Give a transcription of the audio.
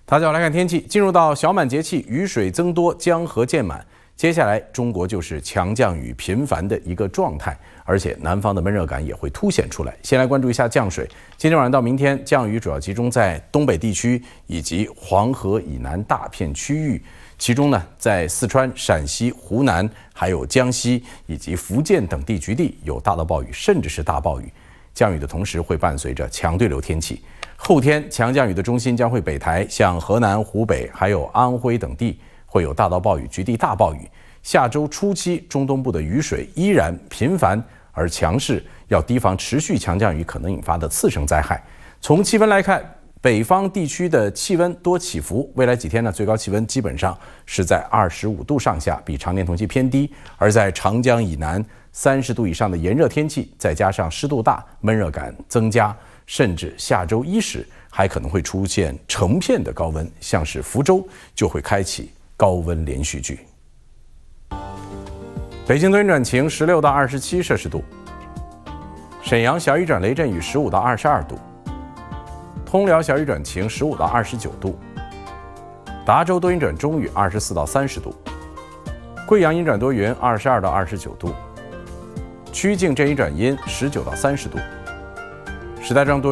大家好，来看天气。进入到小满节气，雨水增多，江河渐满。接下来，中国就是强降雨频繁的一个状态，而且南方的闷热感也会凸显出来。先来关注一下降水。今天晚上到明天，降雨主要集中在东北地区以及黄河以南大片区域。其中呢，在四川、陕西、湖南、还有江西以及福建等地局地有大到暴雨，甚至是大暴雨。降雨的同时，会伴随着强对流天气。后天强降雨的中心将会北抬，像河南、湖北还有安徽等地会有大到暴雨、局地大暴雨。下周初期，中东部的雨水依然频繁而强势，要提防持续强降雨可能引发的次生灾害。从气温来看，北方地区的气温多起伏，未来几天呢，最高气温基本上是在25度上下，比常年同期偏低。而在长江以南，30度以上的炎热天气，再加上湿度大，闷热感增加，甚至下周一时还可能会出现成片的高温，像是福州就会开启高温连续剧。北京多云转晴，16到27摄氏度；沈阳小雨转雷阵雨，15到22度；通辽小雨转晴，15到29度；达州多云转中雨，24到30度；贵阳阴转多云，22到29度；曲靖阵雨转阴，19到30度；石家庄多